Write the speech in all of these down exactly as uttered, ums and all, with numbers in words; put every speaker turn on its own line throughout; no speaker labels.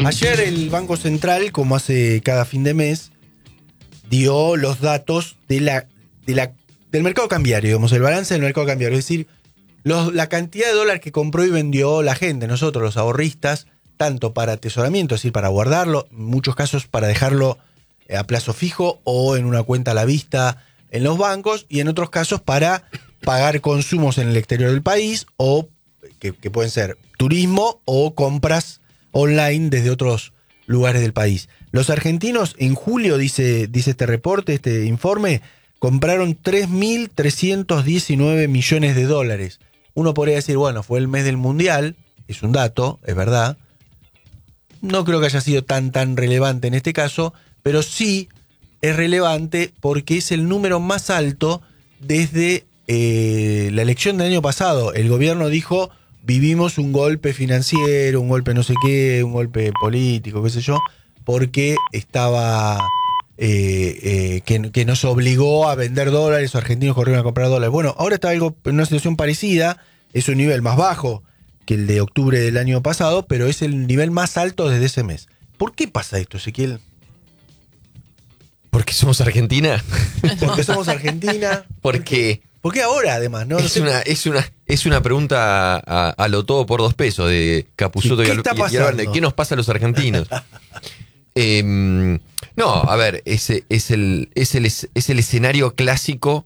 Ayer el Banco Central, como hace cada fin de mes, dio los datos de la, de la, del mercado cambiario, digamos, el balance del mercado cambiario. Es decir, los, la cantidad de dólares que compró y vendió la gente, nosotros los ahorristas, tanto para atesoramiento, es decir, para guardarlo, en muchos casos para dejarlo a plazo fijo o en una cuenta a la vista en los bancos, y en otros casos para pagar consumos en el exterior del país, o que, que pueden ser turismo o compras online desde otros lugares del país. Los argentinos en julio, dice, dice este reporte, este informe, compraron tres mil trescientos diecinueve millones de dólares. Uno podría decir, bueno, fue el mes del Mundial, es un dato, es verdad. No creo que haya sido tan, tan relevante en este caso, pero sí es relevante porque es el número más alto desde eh, la elección del año pasado. El gobierno dijo, vivimos un golpe financiero, un golpe no sé qué, un golpe político, qué sé yo, porque estaba... Eh, eh, que, que nos obligó a vender dólares, los argentinos corrieron a comprar dólares. Bueno, ahora está algo en una situación parecida, es un nivel más bajo que el de octubre del año pasado, pero es el nivel más alto desde ese mes. ¿Por qué pasa esto, Ezequiel?
Porque somos Argentina.
Porque somos Argentina.
Porque...
¿Por qué ahora, además? ¿No?
Es, una, es, una, es una pregunta a, a lo todo por dos pesos de Capusotto y,
¿Qué está pasando?
¿Qué nos pasa a los argentinos? eh, no, a ver, ese es el, es el, es el escenario clásico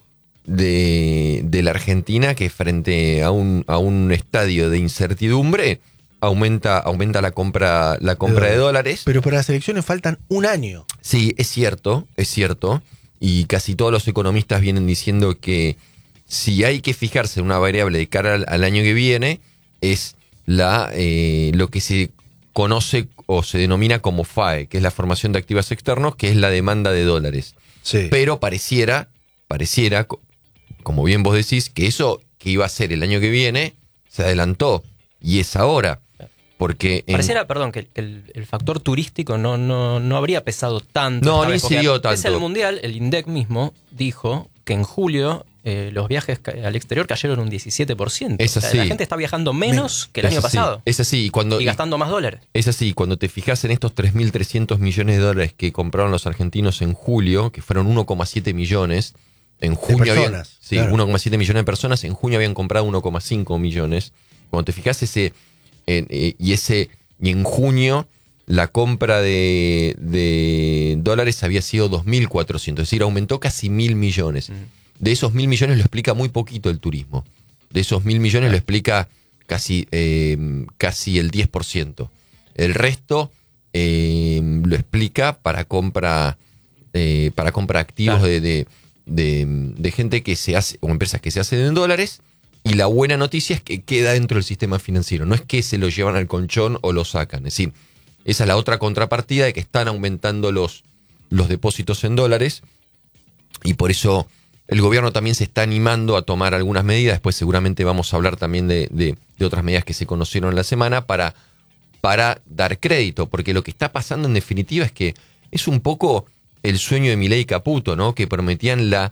de, de la Argentina, que frente a un, a un estadio de incertidumbre aumenta, aumenta la compra, la compra pero, de dólares.
Pero para las elecciones faltan un año.
Sí, es cierto, es cierto. Y casi todos los economistas vienen diciendo que si hay que fijarse en una variable de cara al, al año que viene, es la eh, lo que se conoce o se denomina como F A E, que es la formación de activos externos, que es la demanda de dólares.
Sí.
Pero pareciera, pareciera, como bien vos decís, que eso que iba a ser el año que viene se adelantó y es ahora. Porque en...
Pareciera, perdón, que el, el factor turístico no, no, no habría pesado tanto.
No, no incidió tanto.
Es el Mundial, el INDEC mismo dijo que en julio eh, los viajes al exterior cayeron un diecisiete por ciento.
Es así.
O sea, la gente está viajando menos que el
es
año
así.
pasado.
Es así. Y, cuando,
y gastando más dólares.
Es así. Cuando te fijas en estos tres mil trescientos millones de dólares que compraron los argentinos en julio, que fueron uno coma siete millones, en junio
de
habían,
personas,
sí,
claro.
uno coma siete millones de personas, en junio habían comprado uno coma cinco millones. Cuando te fijas ese, en, eh, y ese... Y en junio la compra de, de dólares había sido dos mil cuatrocientos, es decir, aumentó casi mil millones. De esos mil millones lo explica muy poquito el turismo. De esos mil millones lo explica casi, eh, casi el diez por ciento. El resto eh, lo explica para compra, eh, para compra activos claro. de, de, de, de gente que se hace, o empresas que se hacen en dólares. Y la buena noticia es que queda dentro del sistema financiero. No es que se lo llevan al colchón o lo sacan. Es decir, esa es la otra contrapartida de que están aumentando los, los depósitos en dólares. Y por eso el gobierno también se está animando a tomar algunas medidas. Después seguramente vamos a hablar también de, de, de otras medidas que se conocieron en la semana para, para dar crédito. Porque lo que está pasando en definitiva es que es un poco el sueño de Milei y Caputo, ¿no? Que prometían la...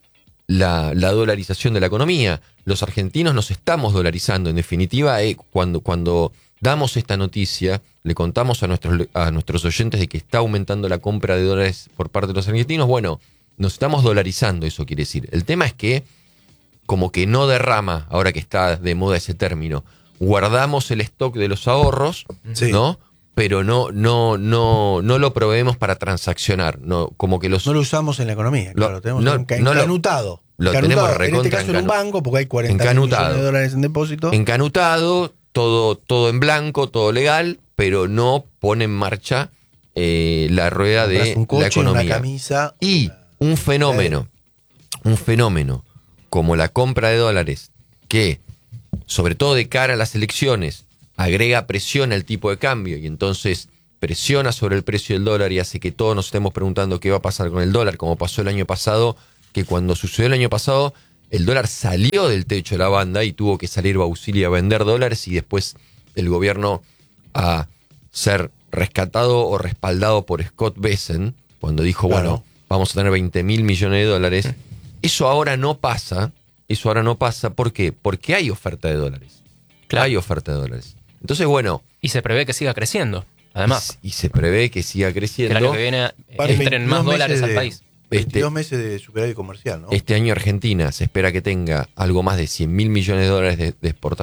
La, la dolarización de la economía. Los argentinos nos estamos dolarizando. En definitiva, eh, cuando, cuando damos esta noticia, le contamos a nuestros, a nuestros oyentes de que está aumentando la compra de dólares por parte de los argentinos, bueno, nos estamos dolarizando, eso quiere decir. El tema es que, como que no derrama, ahora que está de moda ese término, guardamos el stock de los ahorros, sí. ¿no? Pero no, no, no, no lo proveemos para transaccionar. No, como que los,
no lo usamos en la ecanutado, claro, lo tenemos
no,
enca-
no
encanutado.
Lo, lo
encanutado.
tenemos recontra
en este caso en un banco, porque hay cuarenta mil millones de dólares en depósito.
Encanutado, todo, todo en blanco, todo legal, pero no pone en marcha eh, la rueda de
un coche,
la economía.
Una camisa,
y un fenómeno, un fenómeno como la compra de dólares, que, sobre todo de cara a las elecciones, agrega presión al tipo de cambio y entonces presiona sobre el precio del dólar y hace que todos nos estemos preguntando qué va a pasar con el dólar, como pasó el año pasado, que cuando sucedió el año pasado, el dólar salió del techo de la banda y tuvo que salir Bausilia a vender dólares y después el gobierno a ser rescatado o respaldado por Scott Bessent, cuando dijo, claro. bueno, vamos a tener veinte mil millones de dólares. Eso ahora no pasa, eso ahora no pasa, ¿por qué? Porque hay oferta de dólares. Claro. Hay oferta de dólares. Entonces, bueno...
Y se prevé que siga creciendo. Además,
Y, y se prevé que siga
que
creciendo.
el año que viene eh,
Vale,
entren más
veintidós
dólares
meses
al
de-
país.
veintidós meses de superávit comercial, ¿no?
Este año Argentina se espera que tenga algo más de cien mil millones de dólares de, de exportación.